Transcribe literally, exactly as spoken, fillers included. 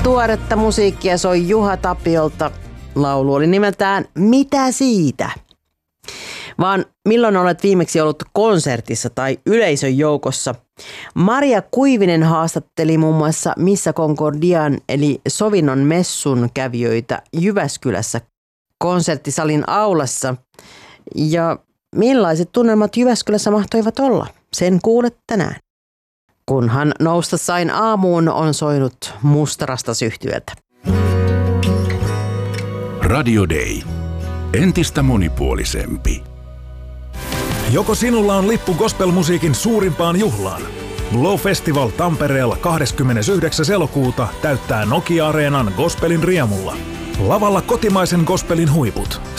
Tuoretta musiikkia soi Juha Tapiolta. Laulu oli nimeltään Mitä siitä? Vaan milloin olet viimeksi ollut konsertissa tai yleisön joukossa? Maria Kuivinen haastatteli muun muassa Missa Concordian eli sovinnon messun kävijöitä Jyväskylässä konserttisalin aulassa. Ja millaiset tunnelmat Jyväskylässä mahtoivat olla? Sen kuulet tänään. Kunhan nousta sain aamuun on soinut Mustarastas-yhtyöltä. Radio Day. Entistä monipuolisempi. Joko sinulla on lippu gospelmusiikin suurimpaan juhlaan? Glow Festival Tampereella kahdeskymmenesyhdeksäs elokuuta täyttää Nokia-areenan gospelin riemulla. Lavalla kotimaisen gospelin huiput